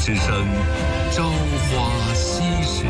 之声，朝花夕拾。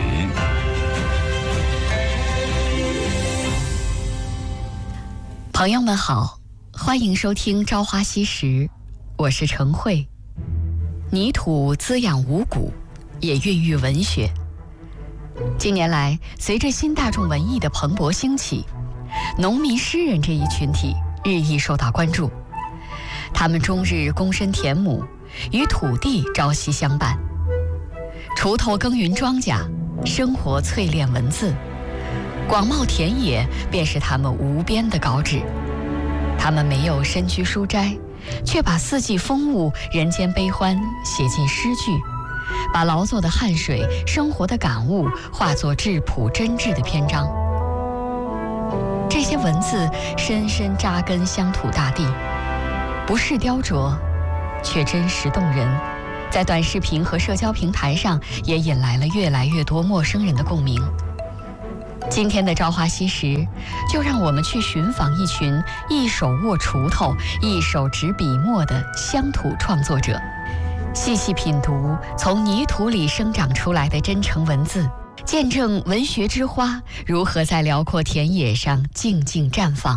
朋友们好，欢迎收听《朝花夕拾》，我是程慧。泥土滋养五谷，也孕育文学。近年来，随着新大众文艺的蓬勃兴起，农民诗人这一群体日益受到关注。他们终日躬身田亩，与土地朝夕相伴，锄头耕耘庄稼，生活淬炼文字，广袤田野便是他们无边的稿纸。他们没有身居书斋，却把四季风物、人间悲欢写进诗句，把劳作的汗水、生活的感悟化作质朴真挚的篇章。这些文字深深扎根乡土大地，不是雕琢，却真实动人，在短视频和社交平台上也引来了越来越多陌生人的共鸣。今天的朝花夕拾，就让我们去寻访一群一手握锄头、一手执笔墨的乡土创作者，细细品读从泥土里生长出来的真诚文字，见证文学之花如何在辽阔田野上静静绽放。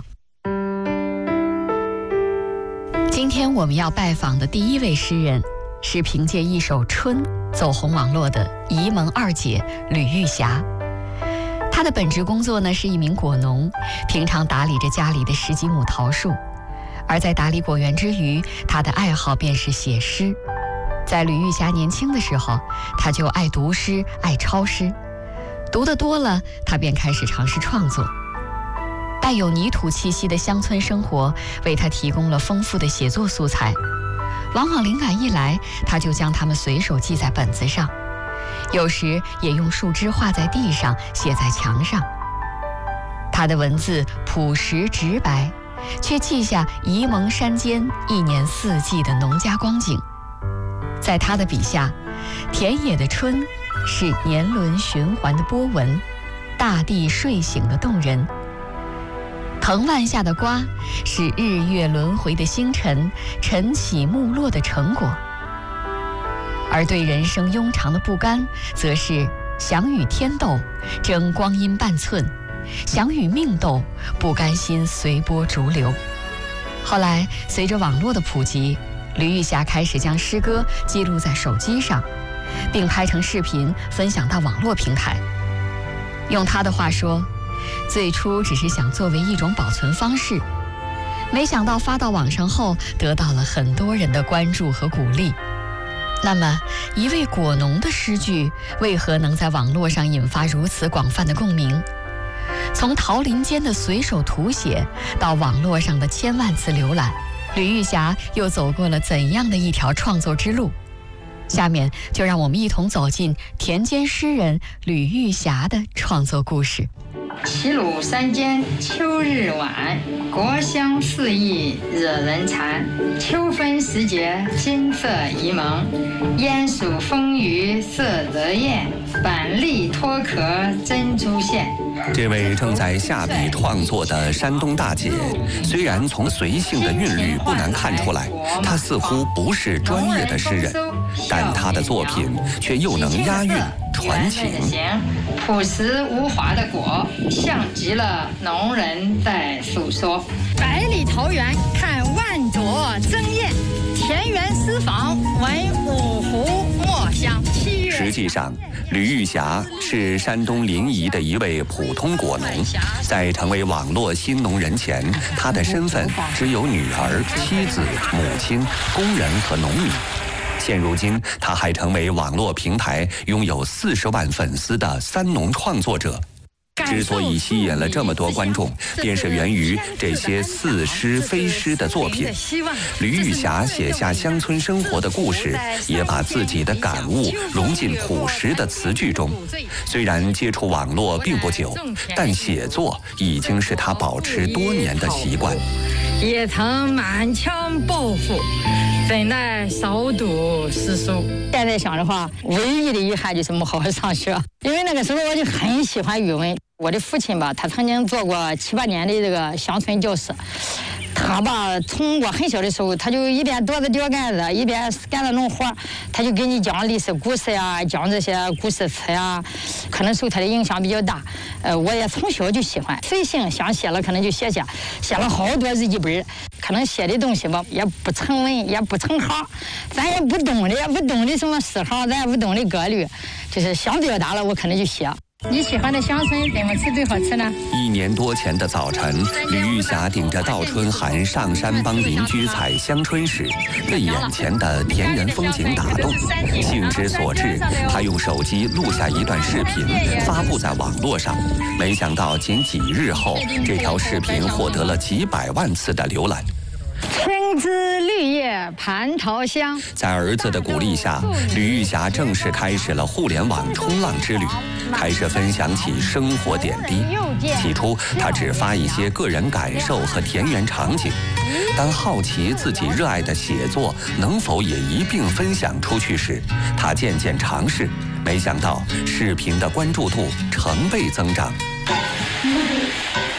今天我们要拜访的第一位诗人，是凭借一首《春》走红网络的沂蒙二姐吕玉霞。她的本职工作呢是一名果农，平常打理着家里的10几亩桃树，而在打理果园之余，她的爱好便是写诗。在吕玉霞年轻的时候，她就爱读诗，爱抄诗，读得多了，她便开始尝试创作。带有泥土气息的乡村生活为她提供了丰富的写作素材，往往灵感一来，她就将它们随手记在本子上，有时也用树枝画在地上，写在墙上。他的文字朴实直白，却记下沂蒙山间一年四季的农家光景。在他的笔下，田野的春是年轮循环的波纹，大地睡醒的动人。藤蔓下的瓜是日月轮回的星辰，晨起暮落的成果。而对人生庸常的不甘，则是想与天斗，争光阴半寸；想与命斗，不甘心随波逐流。后来，随着网络的普及，吕玉霞开始将诗歌记录在手机上，并拍成视频分享到网络平台。用她的话说，最初只是想作为一种保存方式，没想到发到网上后，得到了很多人的关注和鼓励。那么，一位果农的诗句为何能在网络上引发如此广泛的共鸣？从桃林间的随手涂写到网络上的千万次浏览，吕玉霞又走过了怎样的一条创作之路？下面就让我们一同走进田间诗人吕玉霞的创作故事。 齐鲁山间秋日晚，国香四溢惹人馋。秋分时节金色沂蒙，烟暑风雨色泽艳，板栗脱壳珍珠线。 这位正在下笔创作的山东大姐，虽然从随性的韵律不难看出来，她似乎不是专业的诗人，但她的作品却又能押韵传情。 朴实无华的果，像极了农人在诉说。百里桃源看万朵争艳，田园诗坊闻五湖墨香。 实际上，吕玉霞是山东临沂的一位普通果农，在成为网络新农人前，她的身份只有女儿、妻子、母亲、工人和农民。现如今，她还成为网络平台拥有40万粉丝的三农创作者。之所以吸引了这么多观众，便是源于这些似诗非诗的作品。吕玉霞写下乡村生活的故事，也把自己的感悟融进朴实的词句中。虽然接触网络并不久，但写作已经是她保持多年的习惯。 也曾满腔抱负，怎奈少读诗书。现在想的话，唯一的遗憾就是没好好上学，因为那个时候我就很喜欢语文。我的父亲吧，他曾经做过7、8年的这个乡村教师， 他吧，从我很小的时候，他就一边躲着吊杆子，一边干那种活，他就给你讲历史故事呀，讲这些故事词呀，可能受他的影响比较大。我也从小就喜欢，随性想写了可能就写了好多日记本，可能写的东西吧也不成文，也不成行，咱也不懂的什么诗行，咱也不懂的格律，就是想表达了，我可能就写。你喜欢的乡村怎么吃最好吃呢 ？1年多前的早晨，吕玉霞顶着倒春寒上山帮邻居采香春时，被眼前的田园风景打动，兴之所至，她用手机录下一段视频，发布在网络上。没想到仅几日后，这条视频获得了几百万次的浏览。 青枝绿叶蟠桃香。 在儿子的鼓励下，吕玉霞正式开始了互联网冲浪之旅，开始分享起生活点滴。起初，她只发一些个人感受和田园场景，当好奇自己热爱的写作能否也一并分享出去时，她渐渐尝试，没想到视频的关注度成倍增长。